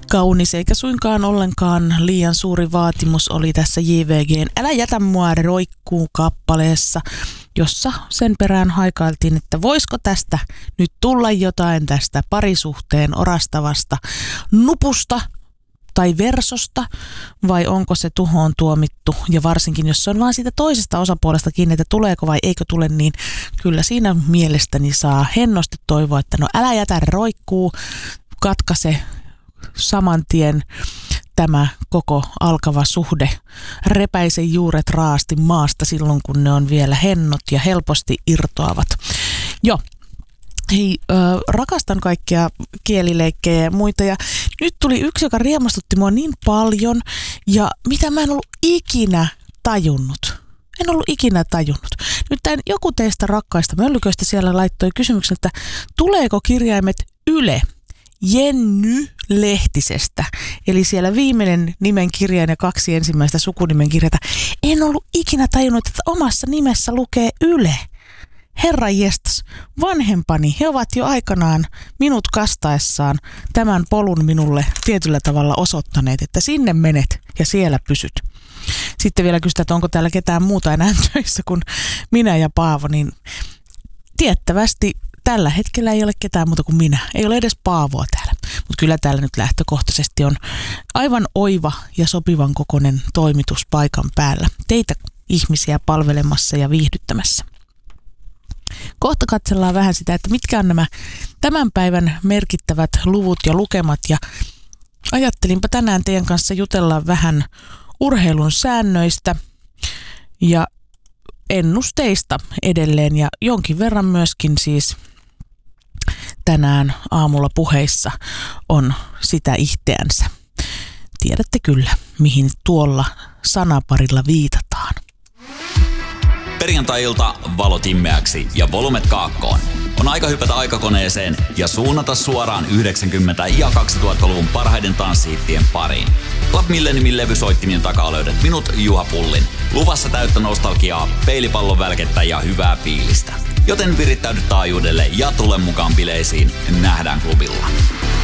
Kaunis eikä suinkaan ollenkaan liian suuri vaatimus oli tässä JVG:n Älä jätä mua roikkuu -kappaleessa, jossa sen perään haikailtiin, että voisiko tästä nyt tulla jotain tästä parisuhteen orastavasta nupusta tai versosta, vai onko se tuhoon tuomittu, ja varsinkin jos se on vaan siitä toisesta osapuolesta kiinni, että tuleeko vai eikö tule, niin kyllä siinä mielestäni saa hennosti toivoa, että no älä jätä roikkuu, katkaise saman tien tämä koko alkava suhde, repäise juuret raasti maasta silloin, kun ne on vielä hennot ja helposti irtoavat. Joo. Hei, rakastan kaikkia kielileikkejä ja muita, ja nyt tuli yksi, joka riemastutti mua niin paljon, ja mitä mä en ollut ikinä tajunnut. En ollut ikinä tajunnut. Nyt joku teistä rakkaista möllyköistä siellä laittoi kysymyksen, että tuleeko kirjaimet YLE Jenny Lehtisestä, eli siellä viimeinen nimen kirjain ja 2 ensimmäistä sukunimen kirjaita. En ollut ikinä tajunnut, että omassa nimessä lukee YLE. Herra jestas, vanhempani, he ovat jo aikanaan minut kastaessaan tämän polun minulle tietyllä tavalla osoittaneet, että sinne menet ja siellä pysyt. Sitten vielä kysytään, että onko täällä ketään muuta enää töissä kuin minä ja Paavo, niin tiettävästi tällä hetkellä ei ole ketään muuta kuin minä. Ei ole edes Paavoa täällä, mutta kyllä täällä nyt lähtökohtaisesti on aivan oiva ja sopivan kokoinen toimitus paikan päällä. Teitä ihmisiä palvelemassa ja viihdyttämässä. Kohta katsellaan vähän sitä, että mitkä on nämä tämän päivän merkittävät luvut ja lukemat, ja ajattelinpa tänään teidän kanssa jutella vähän urheilun säännöistä ja ennusteista edelleen, ja jonkin verran myöskin siis tänään aamulla puheissa on sitä ihteänsä. Tiedätte kyllä, mihin tuolla sanaparilla viitataan. Perjantai-ilta valot immeäksi ja volumet kaakkoon. On aika hypätä aikakoneeseen ja suunnata suoraan 90- ja 2000-luvun parhaiden tanssihittien pariin. Club Milleniumin levysoittimien takaa löydät minut, Juha Pullin. Luvassa täyttä nostalgiaa, peilipallon välkettä ja hyvää fiilistä. Joten virittäydy taajuudelle ja tule mukaan bileisiin. Nähdään klubilla.